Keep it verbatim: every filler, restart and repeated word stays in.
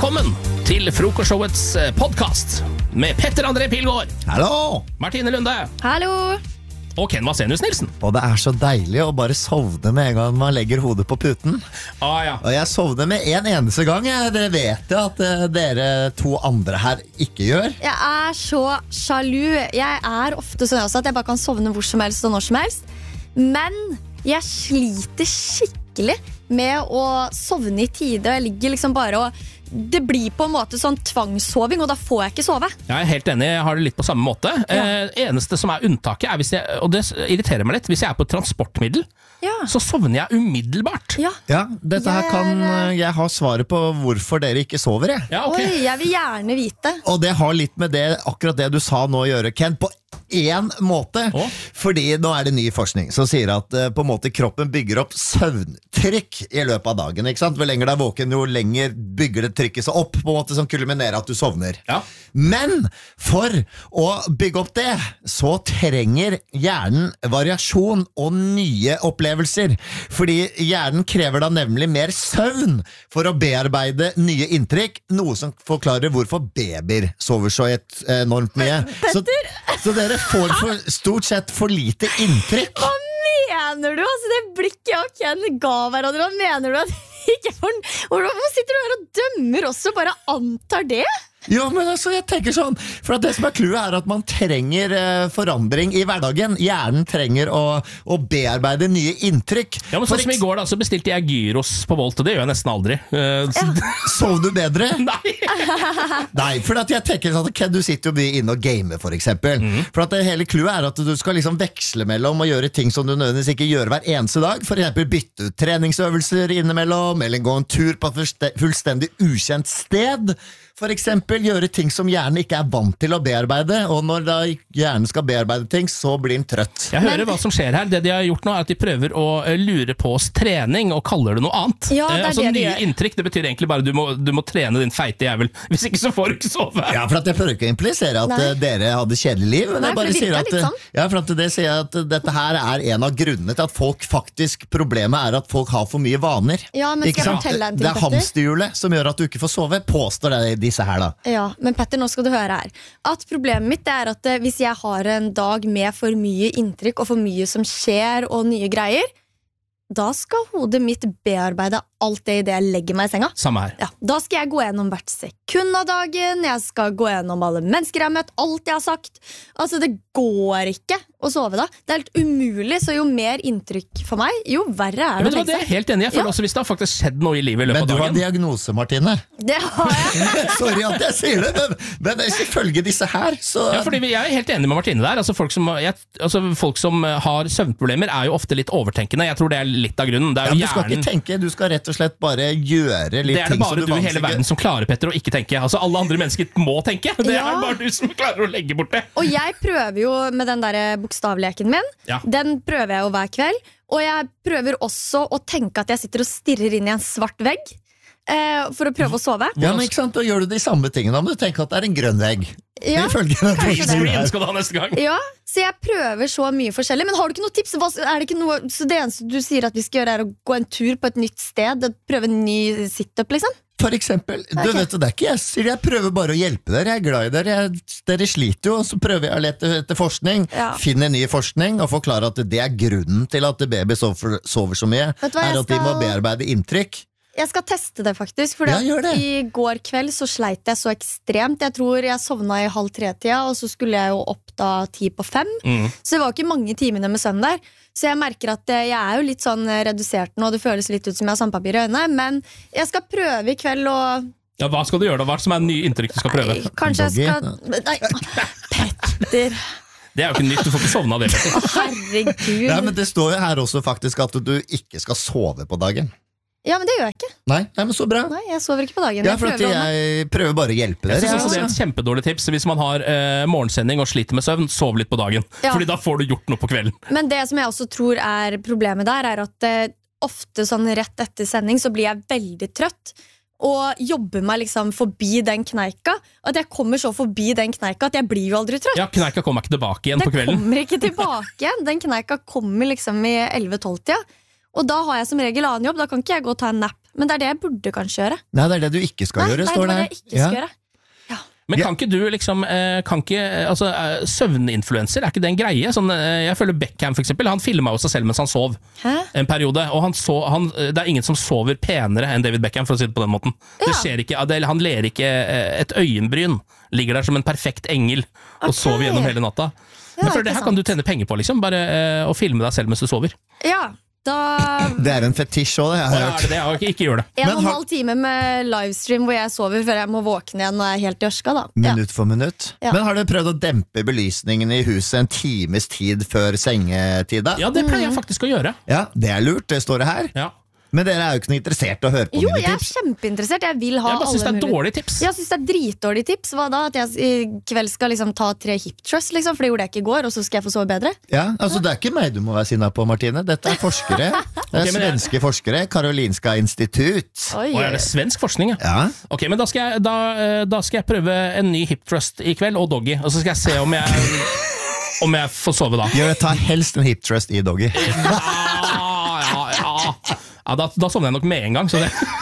Velkommen til Frokostshowets podcast med Petter André Pilgaard. Hallo! Martine Lunde. Hallo! Og Ken Vasenius Nilsen. Og det er så deilig å bare sovne med en gang man legger hodet på puten. Ah, ja. Og jeg sovner med en eneste gang. Det vet jeg at uh, dere to andre her ikke gjør. Jeg er så sjalu. Jeg er ofte sånn også at jeg bare kan sovne hvor som helst og når som helst. Men jeg sliter skikkelig med å sovne i tide. Og jeg ligger liksom bare og det blir på en måte sånn tvangssoving, og da får jeg ikke sove. Jeg er helt enig, jeg har det litt på samme måte. Ja. Eh, eneste som er unntaket er hvis jeg, og det irriterer meg litt, hvis jeg er på et transportmiddel, ja. Så sovner jeg umiddelbart. Ja, ja dette her kan jeg ha svaret på hvorfor dere ikke sover. Jeg. Ja, okay. Oi, jeg vil gjerne vite. Og det har litt med det, akkurat det du sa nå å gjøre, Ken, på en måte. Oh. Fordi nå er det ny forskning som sier at uh, på en måte kroppen bygger opp søvntrykk i løpet av dagen. Ikke sant? Jo lenger du er våken, jo lenger bygger det trykket seg opp, på en måte som kulminerer at du sovner. Ja. Men for å bygge opp det, så trenger hjernen variasjon og nye opplevelser. Fordi hjernen krever da nemlig mer søvn for å bearbeide nye inntrykk, noe som forklarer hvorfor babyer sover så et, enormt mye. Så, så dere får for, stort sett for lite inntrykk. Hva mener du? Altså, det blikket jeg og Ken ga hverandre, hva mener du at ikke for... Hvorfor sitter du her og dømmer oss og bare antar det? Jo, men altså, jeg tenker sånn, for at det som er clouet er at man trenger eh, forandring i hverdagen. Hjernen trenger å, å bearbeide nye inntrykk. Ja, men sånn som i går da, så bestilte jeg gyros på Volt, og det gjør jeg nesten aldri. Uh, ja. Sov du bedre? Nei. Nei, for at jeg tenker sånn, Ken, du sitter jo mye inne og gamer for eksempel. Mm. For at det hele clouet er at du skal liksom veksle mellom og gjøre ting som du nødvendigvis ikke gjør hver eneste dag. For eksempel bytte ut treningsøvelser innimellom, eller gå en tur på et fullstendig ukjent sted. For eksempel gjøre ting som hjernen ikke er vant til å bearbeide, og når da hjernen skal bearbeide ting, så blir den trøtt. Jeg hører hva som skjer her. Det de har gjort nå er at de prøver å lure på oss trening og kaller det noe annet. Ja, det er altså, det de nye gjør. Inntrykk, det betyr egentlig bare du må, du må trene din feite jævel. Hvis ikke så får du ikke sove. Ja, for at jeg prøver ikke å implisere at Nei. dere hadde kjedelig liv, men Nei, jeg bare sier at, sånn. ja, for at det sier at dette her er en av grunnene til at folk faktisk, problemet er at folk har for mye vaner. Ja, men skal jeg fortelle en ting, det er hamsterhjulet som gjør at du ikke får sove, påstår det disse her da. Ja. Men Petter, nå skal du høre her at problemet mitt er at hvis jeg har en dag med for mye inntrykk og for mye som skjer og nye greier, da skal hodet mitt bearbeide alt det i det jeg legger meg i senga. Samme her. Ja, da skal jeg gå gjennom hvert sekund av dagen, jeg skal gå gjennom alle mennesker jeg har møtt, alt jeg har sagt. Altså, det går ikke å sove da. Det er helt umulig, så jo mer inntrykk for meg, jo verre er det. Men det er helt enig, jeg føler ja. også hvis det har faktisk skjedd noe i livet i løpet av dagen. Men du har diagnose, Martine. Det har jeg. Sorry at jeg sier det, men, men selvfølgelig disse her, så... Ja, fordi jeg er helt enig med Martine der. Altså, folk som, jeg, altså, folk som har søvnproblemer er jo ofte litt overtenkende. Jeg tror det er litt av grunnen. Det er jo ja, du skal hjernen... ikke tenke, du skal rett og slett bare gjøre litt ting som du vanskelig. Det er det bare du, du i hele verden som klarer, Petter, å ikke tenke. Altså, alle andre mennesker må tenke. Det ja. er bare du som klarer å legge bort det. Og jeg prøver jo med den der bokstavleken min. Ja. Den prøver jeg jo hver kveld. Og jeg prøver også å tenke at jeg sitter og stirrer inn i en svart vegg. Eh, for å prøve å sove. Ja, men ikke sant, da gjør du de samme tingene, men du tenker at det er en grønn vegg. Ja, kanskje det skal du ha neste gang. Ja, så jeg prøver så mye forskjellig. Men har du ikke noe tips? Hva, er det ikke noe, så det eneste du sier at vi skal gjøre er å gå en tur på et nytt sted, prøve en ny sit-up liksom? For eksempel, du okay. vet, det er ikke jeg sier, jeg prøver bare å hjelpe dere, jeg er glad i dere, jeg, dere sliter jo, så prøver jeg å lete etter forskning, ja. finne ny forskning, og forklare at det er grunnen til at baby sover, sover så mye, hva, er at skal... de må bearbeide inntrykk. Jeg skal teste det faktisk, for ja, i går kveld så sleit jeg så ekstremt. Jeg tror jeg sovna i halv tre-tida, og så skulle jeg jo opp da ti på fem. Mm. Så det var ikke mange timene med søvn der. Så jeg merker at jeg er jo litt sånn redusert nå, det føles litt ut som jeg har sandpapir i øynene, men jeg skal prøve i kveld å... Ja, hva skal du gjøre da? Hva som er en ny inntrykk du skal prøve? Nei, kanskje jeg skal... Nei, Petter... Det er jo ikke nytt, du får ikke sovne av det, Petter. Å, herregud. Nei, men det står jo her også faktisk at du ikke skal sove på dagen. Ja, men det gjør jeg ikke. Nei, nei, men så bra. Nei, jeg sover ikke på dagen. Ja, for jeg, jeg prøver bare å hjelpe dere. Jeg synes også det er et kjempedårlig tips. Hvis man har eh, morgensending og sliter med søvn, sov litt på dagen. Ja. Fordi da får du gjort noe på kvelden. Men det som jeg også tror er problemet der, er at eh, ofte sånn rett etter sending så blir jeg veldig trøtt. Og jobber meg liksom forbi den kneika. At jeg kommer så forbi den kneika at jeg blir jo aldri trøtt. Ja, kneika kommer ikke tilbake igjen den på kvelden. Den kommer ikke tilbake igjen. Den kneika kommer liksom i elleve tolv-tida. Og da har jeg som regel annen jobb, da kan ikke jeg gå og ta en nap. Men det er det jeg burde kanskje gjøre. Nei, det er det du ikke skal Nei, gjøre, nei, står det det her. er det jeg ikke skal gjøre. Men kan ikke du liksom kan ikke, altså, søvninfluencer, er ikke det en greie? Sånn, jeg føler Beckham for eksempel, han filmet jo seg selv mens han sov Hæ? En periode, og han så, han, det er ingen som sover penere enn David Beckham, for å si det på den måten. Ja. Det skjer ikke, han ler ikke et øyenbryn, ligger der som en perfekt engel og okay. sover gjennom hele natta. Men for det her sant. Kan du tjene penger på, liksom, bare å filme deg selv mens du sover. Ja, da... Det er en fetisj også, det jeg har hørt. Ja, det er det, ikke gjør det. En og en halv time med livestream hvor jeg sover før jeg må våkne igjen og er helt i ørska da. Minutt for minutt. Ja. Men har du prøvd å dempe belysningen i huset en times tid før sengetid da? Ja, det pleier jeg faktisk å gjøre. Ja, det er lurt, det står det her. Ja. Men dere er jo ikke noe interessert å høre på jo, mine tips. Jo, jeg er kjempeinteressert. Jeg vil ha jeg bare synes det er dårlig tips. Jeg synes det er dritdårlig tips. Hva da? At jeg i kveld skal liksom ta tre hip thrust, liksom, for det gjorde jeg ikke i går, og så skal jeg få sove bedre? Ja, altså det er ikke meg du må være sinna på, Martine. Dette er forskere. Det er okay, svenske jeg... forskere. Karolinska institut. Oi, oi. Er det svensk forskning, ja? Ja. Ok, men da skal, jeg, da, da skal jeg prøve en ny hip thrust i kveld, og doggy. Og så skal jeg se om jeg, om jeg får sove da. Gjør det, ta helst en hip thrust i doggy. Ja, ja, ja. Ja, da, da sovner jeg nok med en gang så det.